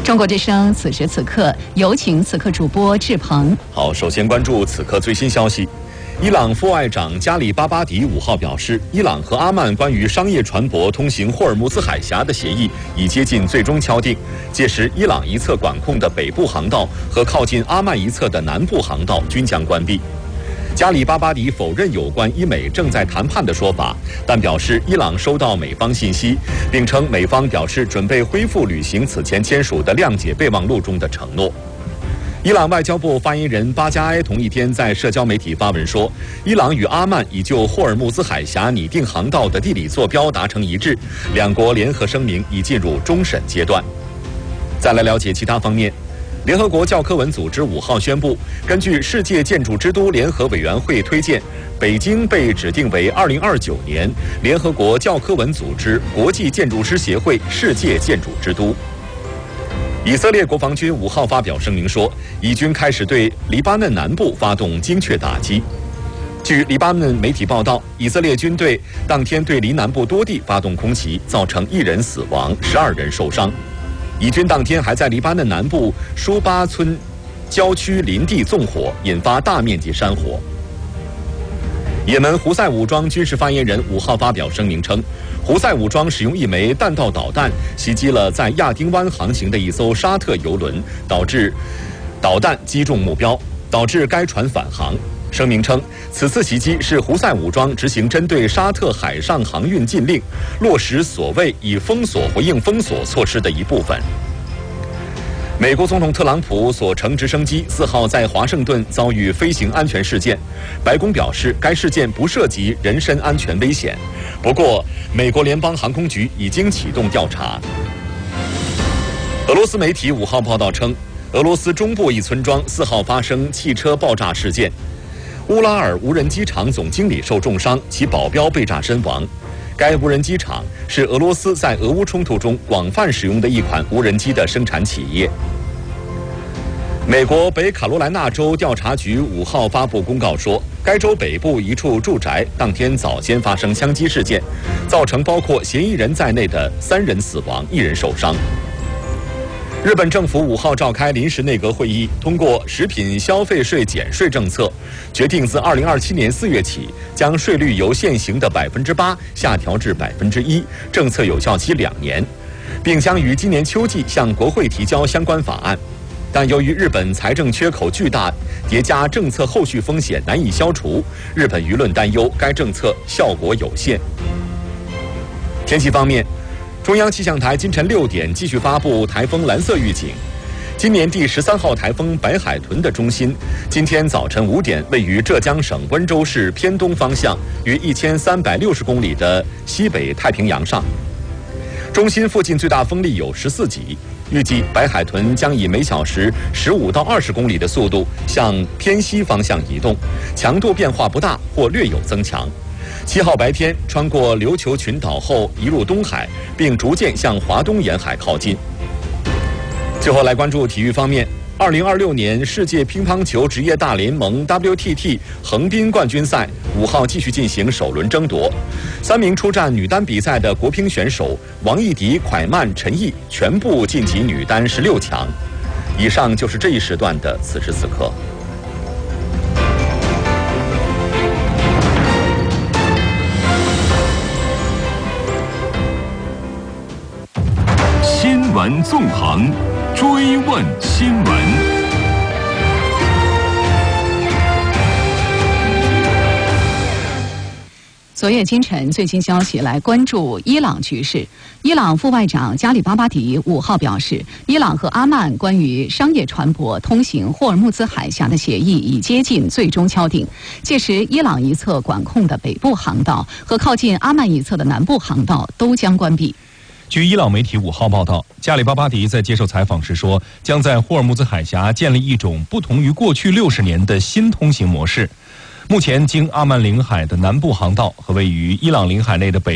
中国之声此时此刻，有请此刻主播志鹏。 好，首先关注此刻最新消息。伊朗副外长加里巴巴迪5号表示，伊朗和阿曼关于商业船舶通行霍尔木兹海峡的协议已接近最终敲定，届时伊朗一侧管控的北部航道和靠近阿曼一侧的南部航道均将关闭。加里巴巴迪否认有关伊美正在谈判的说法，但表示伊朗收到美方信息，并称美方表示准备恢复履行此前签署的谅解备忘录中的承诺。伊朗外交部发言人巴加埃同一天在社交媒体发文说，伊朗与阿曼已就霍尔木兹海峡拟定航道的地理坐标达成一致，两国联合声明已进入终审阶段。再来了解其他方面。联合国教科文组织5号宣布，根据世界建筑之都联合委员会推荐，北京被指定为2029年联合国教科文组织国际建筑师协会世界建筑之都。以色列国防军5号发表声明说，以军开始对黎巴嫩南部发动精确打击。据黎巴嫩媒体报道，以色列军队当天对黎南部多地发动空袭，造成1人死亡，12人受伤。以军当天还在黎巴嫩南部舒巴村郊区林地纵火，引发大面积山火。也门胡塞武装军事发言人5号发表声明称，胡塞武装使用一枚弹道导弹袭击了在亚丁湾航行的一艘沙特油轮，导致导弹击中目标，导致该船返航。声明称，此次袭击是胡塞武装执行针对沙特海上航运禁令，落实所谓以封锁回应封锁措施的一部分。美国总统特朗普所乘直升机4号在华盛顿遭遇飞行安全事件，白宫表示该事件不涉及人身安全危险，不过美国联邦航空局已经启动调查。俄罗斯媒体5号报道称，俄罗斯中部一村庄4号发生汽车爆炸事件，乌拉尔无人机场总经理受重伤，其保镖被炸身亡。该无人机场是俄罗斯在俄乌冲突中广泛使用的一款无人机的生产企业。美国北卡罗来纳州调查局5号发布公告说，该州北部一处住宅当天早间发生枪击事件，造成包括嫌疑人在内的3人死亡，1人受伤。日本政府5号召开临时内阁会议，通过食品消费税减税政策，决定自2027年4月起，将税率由现行的8%下调至1%，政策有效期2年，并将于今年秋季向国会提交相关法案。但由于日本财政缺口巨大，叠加政策后续风险难以消除，日本舆论担忧该政策效果有限。天气方面，中央气象台今晨6点继续发布台风蓝色预警。今年第13号台风白海豚的中心，今天早晨5点位于浙江省温州市偏东方向约1360公里的西北太平洋上。中心附近最大风力有14级，预计白海豚将以每小时15到20公里的速度向偏西方向移动，强度变化不大或略有增强。7号白天穿过琉球群岛后移入东海，并逐渐向华东沿海靠近。最后来关注体育方面，2026年世界乒乓球职业大联盟 WTT 横滨冠军赛5号继续进行首轮争夺，3名出战女单比赛的国乒选手王艺迪、蒯曼、陈毅全部晋级女单16强。以上就是这一时段的此时此刻。 新闻纵横，追问新闻。 昨夜今晨最新消息，来关注伊朗局势。伊朗副外长加里巴巴迪5号表示，伊朗和阿曼关于商业船舶通行霍尔木兹海峡的协议已接近最终敲定，届时伊朗一侧管控的北部航道和靠近阿曼一侧的南部航道都将关闭。 据伊朗媒体5号报道，加里巴巴迪在接受采访时说，将在霍尔木兹海峡建立一种不同于过去60年的新通行模式。目前经阿曼领海的南部航道和位于伊朗领海内的北